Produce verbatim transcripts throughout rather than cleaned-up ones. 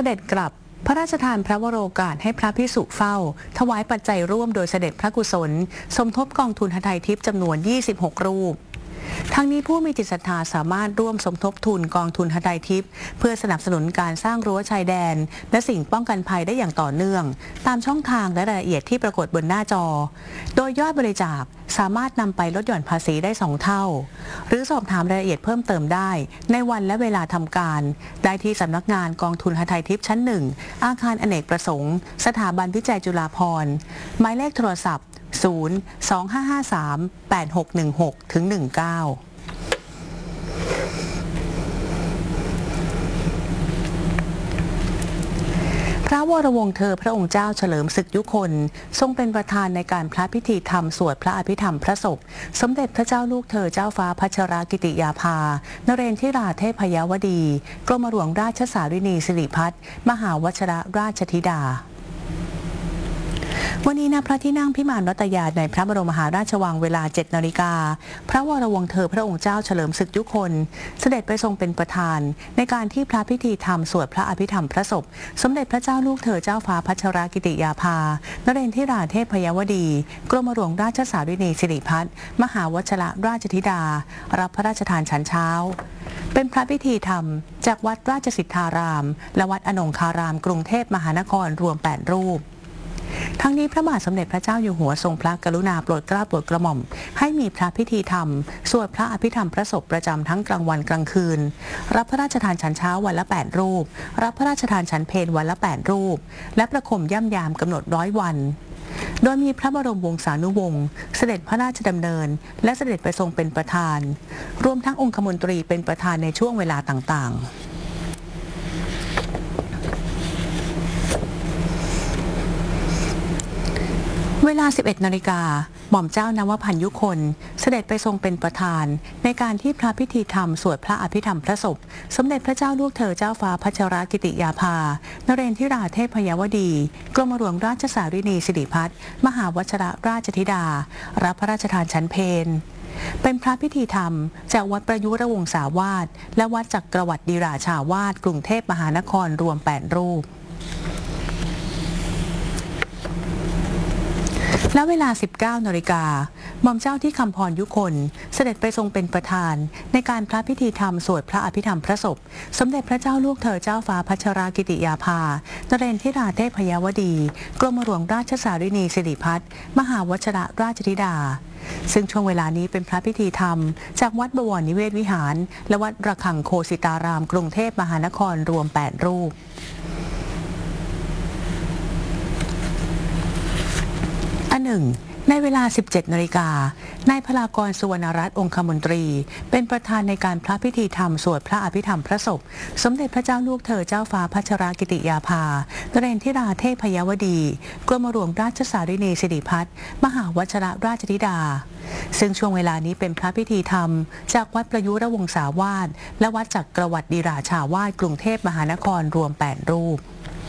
ด็จกลับพระราชทานพระวโรกาสให้พระภิกษุเฝ้าถวายปัจจัยร่วมโดยเสด็จพระกุศลสมทบกองทุนหทัยทิพย์จำนวนยี่สิบหกรูปทั้งนี้ผู้มีจิตศรัทธาสามารถร่วมสมทบทุนกองทุนหทัยทิพย์เพื่อสนับสนุนการสร้างรั้วชายแดนและสิ่งป้องกันภัยได้อย่างต่อเนื่องตามช่องทางและรายละเอียดที่ปรากฏบนหน้าจอโดยยอดบริจาคสามารถนำไปลดหย่อนภาษีได้สองเท่าหรือสอบถามรายละเอียดเพิ่มเติมได้ในวันและเวลาทำการได้ที่สำนักงานกองทุนหทัยทิพย์ชั้นหนึ่งอาคารอเนกประสงค์สถาบันวิจัยจุฬาภรณ์หมายเลขโทรศัพท์ศูนย์ สอง ห้า ห้า สาม แปด หก หนึ่ง หก ถึง หนึ่ง เก้าพระวรวงศ์เธอพระองค์เจ้าเฉลิมศึกยุคนทรงเป็นประธานในการพระพิธีธรรมสวดพระอภิธรรมพระศพสมเด็จพระเจ้าลูกเธอเจ้าฟ้าพัชรกิติยาภานเรนทิราเทพยวดีกรมหลวงราชสารินีสิริพัฒน์มหาวชิรราชธิดาวันนี้ณพระที่นั่งพิมานรัตยาในพระบรมมหาราชวังเวลา เจ็ด นาฬิกาพระวรวงศ์เธอพระองค์เจ้าเฉลิมศึกยุคนเสด็จไปทรงเป็นประธานในการที่พระพิธีธรรมสวดพระอภิธรรมพระศพสมเด็จพระเจ้าลูกเธอเจ้าฟ้าพัชรกิติยาภานเรนทิราเทพยวดีกรมหลวงราชสารินีสิริพัฒน์มหาวชิรราชธิดารับพระราชทานฉันเช้าเป็นพระพิธีธรรมจากวัดราชสิทธารามและวัดอนงคารามกรุงเทพมหานครรวมแปดรูปทั้งนี้พระบาทสมเด็จพระเจ้าอยู่หัวทรงพระกรุณาโปรดเกล้าโปรดกระหม่อมให้มีพระพิธีธรรมสวดพระอภิธรรมพระศพประจำทั้งกลางวันกลางคืนรับพระราชทานฉันเช้าวันละแปดรูปรับพระราชทานฉันเพลวันละแปดรูปและประคมย่ำยามกำหนดร้อยวันโดยมีพระบรมวงศานุวงศ์เสด็จพระราชดำเนินและเสด็จไปทรงเป็นประธานรวมทั้งองคมนตรีเป็นประธานในช่วงเวลาต่างๆเวลา สิบเอ็ด นาฬิกาหม่อมเจ้านวพันธ์ยุคนเสด็จไปทรงเป็นประธานในการที่พระพิธีธรรมสวดพระอภิธรรมพระศพสมเด็จพระเจ้าลูกเธอเจ้าฟ้าพัชรกิติยาภานเรนทิราเทพยวดีกรมหลวงราชสารินีสิริพัฒน์มหาวชิรราชธิดารับพระราชทานฉันเพลเป็นพระพิธีธรรมจากวัดประยุรวงศาวาสและวัดจักรวรรดิราชาวาสกรุงเทพมหานครรวมแปดรูปและเวลา สิบเก้า นาฬิกาหม่อมเจ้าที่คำพรยุคนเสด็จไปทรงเป็นประธานในการพระพิธีธรรมสวดพระอภิธรรมพระศพสมเด็จพระเจ้าลูกเธอเจ้าฟ้าพัชรกิติยาภานเรนทิราเทพยวดีกรมหลวงราชสารินีสิริพัฒน์มหาวชิรราชธิดาซึ่งช่วงเวลานี้เป็นพระพิธีธรรมจากวัดบวรนิเวศวิหารและวัดระฆังโคสิตารามกรุงเทพมหานครรวมแปดรูปอันหนึ่งในเวลา สิบเจ็ด นาฬิกานายพลากรสุวรรณรัตน์องคมนตรีเป็นประธานในการพระพิธีธรรมสวดพระอภิธรรมพระศพสมเด็จพระเจ้าลูกเธอเจ้าฟ้าพัชรกิติยาภานเรนทิราเทพยวดีกรมหลวงราชสารินีสิริพัฒน์มหาวชิรราชธิดาซึ่งช่วงเวลานี้เป็นพระพิธีธรรมจากวัดประยุรวงศาวาสและวัดจักรวรรดิราชาวาสกรุงเทพมหานครรวมแปดรูป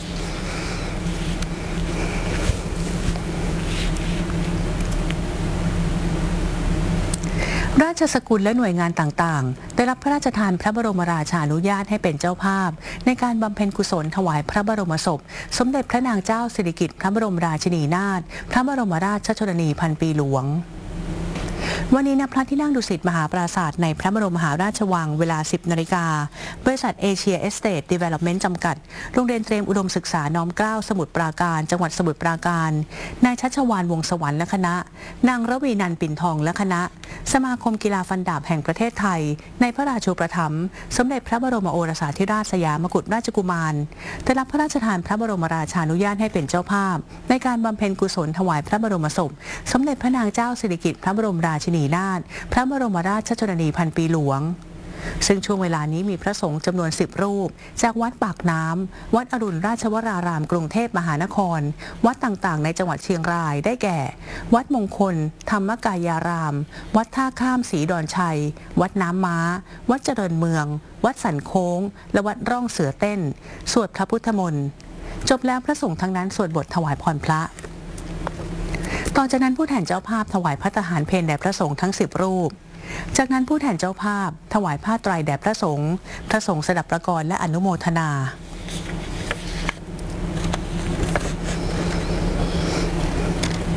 ราชสกุลและหน่วยงานต่างๆได้รับพระราชทานพระบรมราชานุญาตให้เป็นเจ้าภาพในการบำเพ็ญกุศลถวายพระบรมศพสมเด็จพระนางเจ้าสิริกิติ์พระบรมราชินีนาถพระบรมราชชนนีพันปีหลวงวันนี้ณพระที่นั่งดุสิตมหาปราสาทในพระบรมมหาราชวังเวลา สิบ นาฬิกาบริษัทเอเชียเอสเตทดีเวล็อปเมนต์จำกัดโรงเรียนเตรียมอุดมศึกษาน้อมเกล้าสมุทรปราการจังหวัดสมุทรปราการนายชัชวาลวงศ์สวรรค์และคณะนางระวีนันท์ปิ่นทองและคณะสมาคมกีฬาฟันดาบแห่งประเทศไทยในพระราชูปถัมภ์สมเด็จพระบรมโอรสาธิราชสยามกุฎราชกุมารได้รับพระราชทานพระบรมราชานุญาตให้เป็นเจ้าภาพในการบำเพ็ญกุศลถวายพระบรมศพสมเด็จพระนางเจ้าสิริกิติ์พระบรมราชินีนาถพระบรมราชชนนีพันปีหลวงซึ่งช่วงเวลานี้มีพระสงฆ์จำนวนสิบรูปจากวัดปากน้ำวัดอรุณราชวรารามกรุงเทพมหานครวัดต่างๆในจังหวัดเชียงรายได้แก่วัดมงคลธรรมกายารามวัดท่าข้ามศรีดอนชัยวัดน้ำม้าวัดเจริญเมืองวัดสันโค้งและวัดร่องเสือเต้นสวดพระพุทธมนต์จบแล้วพระสงฆ์ทั้งนั้นสวดบทถวายพรพระต่อจากนั้นผู้แทนเจ้าภาพถวายพระทหารเพลแด่พระสงฆ์ทั้งสิบรูปจากนั้นผู้แทนเจ้าภาพถวายผ้าไตรแด่พระสงฆ์พระสงฆ์สดับประกรณ์และอนุโมทนา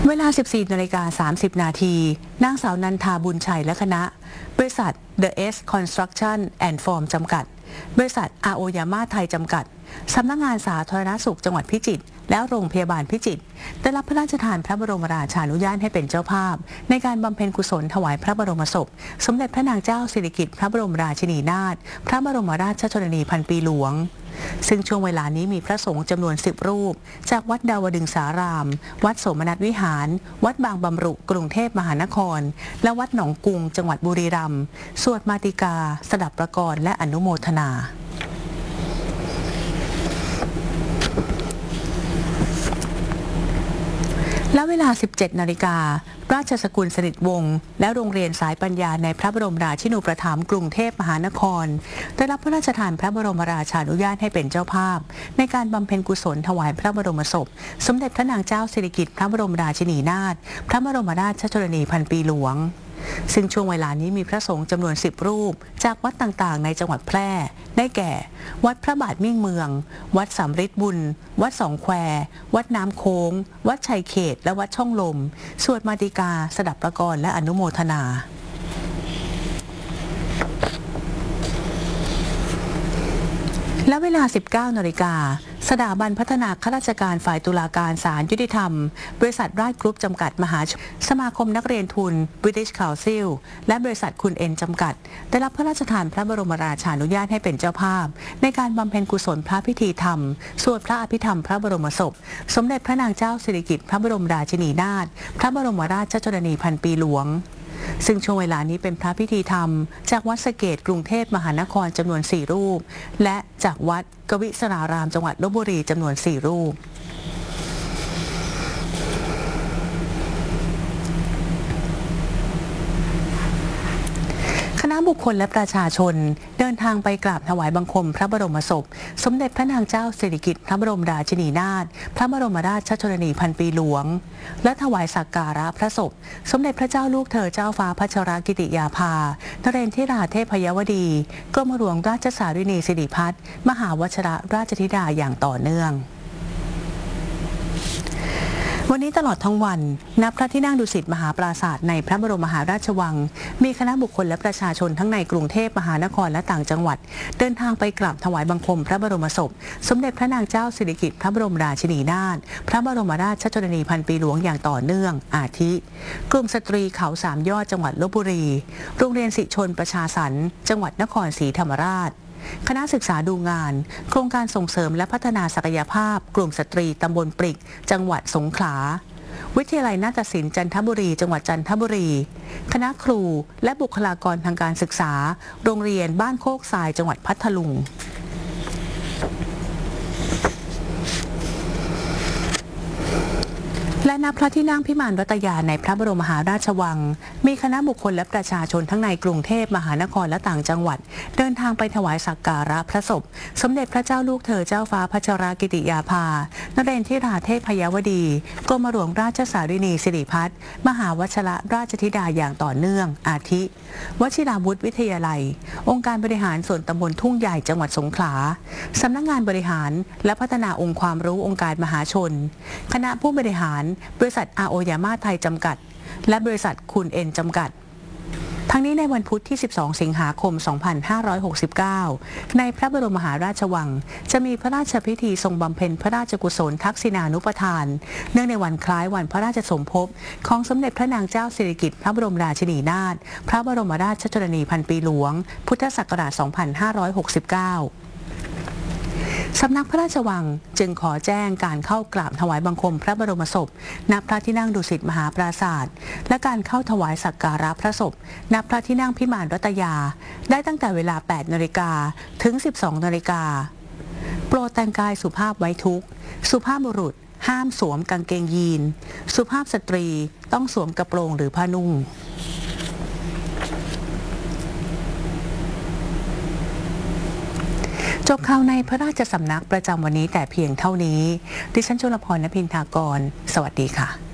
เวลา สิบสี่นาฬิกาสามสิบนาที นางสาวนันทาบุญชัยและคณะ บริษัท The S Construction and Form จำกัด บริษัท อาโอยาม่าไทยจำกัด สำนักงานสาธารณสุขจังหวัดพิจิตร และโรงพยาบาลพิจิตร ได้รับพระราชทานพระบรมราชานุญาตให้เป็นเจ้าภาพ ในการบำเพ็ญกุศลถวายพระบรมศพ สมเด็จพระนางเจ้าสิริกิติ์พระบรมราชินีนาถ พระบรมราชชนนีพันปีหลวง ซึ่งช่วงเวลานี้มีพระสงฆ์จำนวนสิบรูป จากวัดดาวดึงสาราม วัดโสมนัสวิหาร วัดบางบำรุกรุงเทพมหานคร และวัดหนองกุงจังหวัดบุรีรัมย์ สวดมาติกา สดับประกรณ์และอนุโมทนา และเวลา สิบเจ็ดนาฬิกา ราชสกุลสนิทวงศ์และโรงเรียนสายปัญญาในพระบรมราชินูปถัมภ์กรุงเทพมหานครได้รับพระราชทานพระบรมราชานุญาตให้เป็นเจ้าภาพ ในการบำเพ็ญกุศลถวายพระบรมศพ สมเด็จพระนางเจ้าสิริกิติ์พระบรมราชินีนาถ พระบรมราชชนนีพันปีหลวง ซึ่งช่วงเวลานี้มีพระสงฆ์จำนวนสิบรูปจากวัดต่างๆในจังหวัดแพร่ได้แก่ วัดพระบาทมิ่งเมือง วัดสำริดบุญ วัดสองแคว วัดน้ำโค้ง วัดชัยเขตและวัดช่องลม สวดมาติกา สดับประกรณ์และอนุโมทนา และเวลา สิบเก้านาฬิกา สถาบันพัฒนาข้าราชการฝ่ายตุลาการศาลยุติธรรม บริษัทราชกรุ๊ปจำกัดมหาชน สมาคมนักเรียนทุน British Council และบริษัทคุณเอ็นจำกัด ได้รับพระราชทานพระบรมราชานุญาตให้เป็นเจ้าภาพ ในการบำเพ็ญกุศลพระพิธีธรรม สวดพระอภิธรรมพระบรมศพ สมเด็จพระนางเจ้าสิริกิติ์พระบรมราชินีนาถ พระบรมราชชนนีพันปีหลวง ซึ่งช่วงเวลานี้เป็นพระพิธีธรรมจากวัดสะเกษกรุงเทพมหานครจำนวนสี่รูปและจากวัดกวิศรารามจังหวัดลพบุรีจำนวนสี่รูปคณะบุคคลและประชาชนเดินทางไปกราบถวายบังคมพระบรมศพสมเด็จพระนางเจ้าสิริกิติ์พระบรมราชินีนาถพระบรมราชชนนีพันปีหลวงและถวายสักการะพระศพสมเด็จพระเจ้าลูกเธอเจ้าฟ้าพัชรกิติยาภานเรนทิราเทพยวดีกรมหลวงราชสารินีสิริพัฒน์มหาวชิรราชธิดาอย่างต่อเนื่องวันนี้ตลอดทั้งวันณพระที่นั่งดุสิตมหาปราสาทในพระบรมมหาราชวังมีคณะบุคคลและประชาชนทั้งในกรุงเทพมหานครและต่างจังหวัดเดินทางไปกราบถวายบังคมพระบรมศพสมเด็จพระนางเจ้าสิริกิติ์พระบรมราชินีนาถพระบรมราชชนนีพันปีหลวงอย่างต่อเนื่องอาทิกลุ่มสตรีเขาสามยอดจังหวัดลพบุรีโรงเรียนศิชนประชาสรรค์จังหวัดนครศรีธรรมราชคณะศึกษาดูงานโครงการส่งเสริมและพัฒนาศักยภาพกลุ่มสตรีตำบลปริกจังหวัดสงขลาวิทยาลัยนาฏศิลป์จันทบุรีจังหวัดจันทบุรีคณะครูและบุคลากรทางการศึกษาโรงเรียนบ้านโคกทรายจังหวัดพัทลุงและณพระที่นั่งพิมานรัตยาในพระบรมมหาราชวังมีคณะบุคคลและประชาชนทั้งในกรุงเทพมหานครและต่างจังหวัดเดินทางไปถวายสักการะพระศพสมเด็จพระเจ้าลูกเธอเจ้าฟ้าพัชรกิติยาภานเรนทิราเทพยวดีกรมหลวงราชสารินีสิริพัฒน์มหาวชิรราชธิดาอย่างต่อเนื่องอาทิวชิราวุธวิทยาลัยองค์การบริหารส่วนตำบลทุ่งใหญ่จังหวัดสงขลาสำนักงานบริหารและพัฒนาองค์ความรู้องค์การมหาชนคณะผู้บริหารบริษัท อาโอยาม่าไทยจำกัดและบริษัทคุณเอ็นจำกัดทั้งนี้ในวันพุธที่ สิบสอง สิงหาคม สองพันห้าร้อยหกสิบเก้า ในพระบรมมหาราชวังจะมีพระราชพิธีทรงบำเพ็ญพระราชกุศลทักษิณานุปทานเนื่องในวันคล้ายวันพระราชสมภพของสมเด็จพระนางเจ้าสิริกิติ์พระบรมราชินีนาถพระบรมราชชนนีพันปีหลวงพุทธศักราช สองพันห้าร้อยหกสิบเก้าสำนักพระราชวังจึงขอแจ้งการเข้ากราบถวายบังคมพระบรมศพณพระที่นั่งดุสิตมหาปราสาทและการเข้าถวายสักการะพระศพณพระที่นั่งพิมานรัตยาได้ตั้งแต่เวลา แปดนาฬิกา ถึง สิบสองนาฬิกาโปรดแต่งกายสุภาพไว้ทุกข์สุภาพบุรุษห้ามสวมกางเกงยีนสุภาพสตรีต้องสวมกระโปรงหรือผ้านุ่งจบข่าวในพระราชสำนักประจำวันนี้แต่เพียงเท่านี้ดิฉันชลพร ณ พินทากรสวัสดีค่ะ